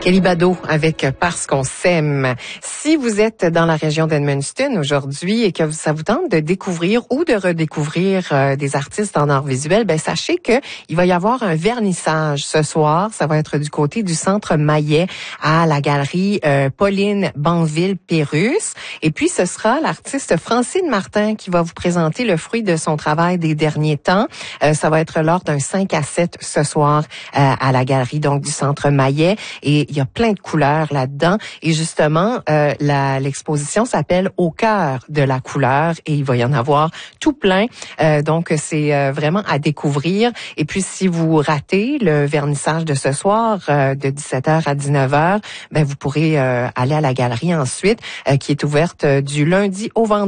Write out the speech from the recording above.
Kelly Bado avec Parce qu'on s'aime. Si vous êtes dans la région d'Edmundston aujourd'hui et que ça vous tente de découvrir ou de redécouvrir des artistes en art visuel, ben sachez que il va y avoir un vernissage ce soir. Ça va être du côté du Centre Maillet à la galerie Pauline Banville-Pérusse. Et puis ce sera l'artiste Francine Martin qui va vous présenter le fruit de son travail des derniers temps. Ça va être lors d'un 5 à 7 ce soir à la galerie donc du Centre Maillet. Et il y a plein de couleurs là-dedans. Et justement, l'exposition s'appelle Au cœur de la couleur et il va y en avoir tout plein. Donc, c'est vraiment à découvrir. Et puis, si vous ratez le vernissage de ce soir de 17h à 19h, ben vous pourrez aller à la galerie ensuite qui est ouverte du lundi au vendredi.